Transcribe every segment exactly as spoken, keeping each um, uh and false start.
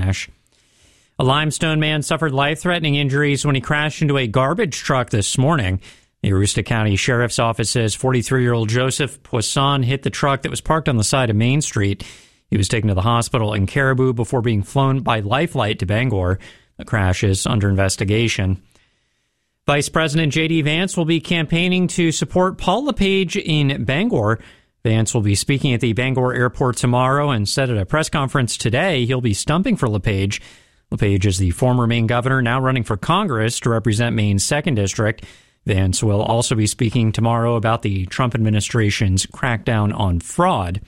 crash. A Limestone man suffered life-threatening injuries when he crashed into a garbage truck this morning. The Aroostook County Sheriff's Office says forty-three-year-old Joseph Poisson hit the truck that was parked on the side of Main Street. He was taken to the hospital in Caribou before being flown by Lifelight to Bangor. The crash is under investigation. Vice President J D. Vance will be campaigning to support Paul LePage in Bangor. Vance will be speaking at the Bangor airport tomorrow and said at a press conference today he'll be stumping for LePage. LePage is the former Maine governor, now running for Congress to represent Maine's second District. Vance will also be speaking tomorrow about the Trump administration's crackdown on fraud.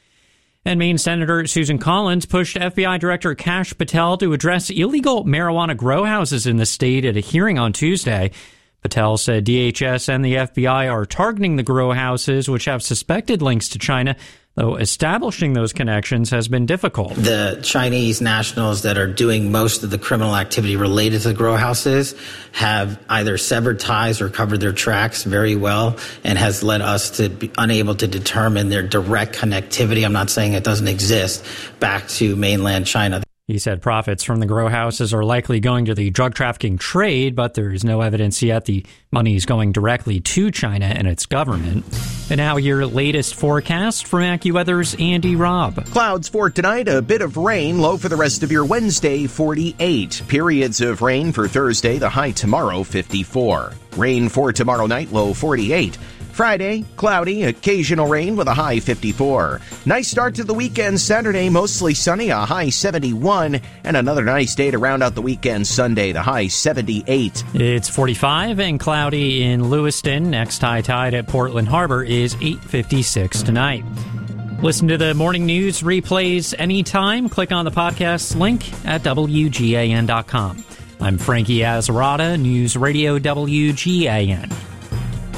And Maine Senator Susan Collins pushed F B I Director Kash Patel to address illegal marijuana grow houses in the state at a hearing on Tuesday. Patel said D H S and the F B I are targeting the grow houses, which have suspected links to China, though establishing those connections has been difficult. The Chinese nationals that are doing most of the criminal activity related to the grow houses have either severed ties or covered their tracks very well, and has led us to be unable to determine their direct connectivity. I'm not saying it doesn't exist back to mainland China. He said profits from the grow houses are likely going to the drug trafficking trade, but there is no evidence yet the money is going directly to China and its government. And now your latest forecast from AccuWeather's Andy Robb. Clouds for tonight, a bit of rain, low for the rest of your Wednesday, forty-eight. Periods of rain for Thursday, the high tomorrow, fifty-four. Rain for tomorrow night, low forty-eight. Friday, cloudy, occasional rain with a high fifty-four. Nice start to the weekend Saturday, mostly sunny, a high seventy-one. And another nice day to round out the weekend Sunday, the high seventy-eight. It's forty-five and cloudy in Lewiston. Next high tide at Portland Harbor is eight fifty-six tonight. Listen to the morning news replays anytime. Click on the podcast link at W G A N dot com. I'm Frankie Azarada, News Radio W G A N.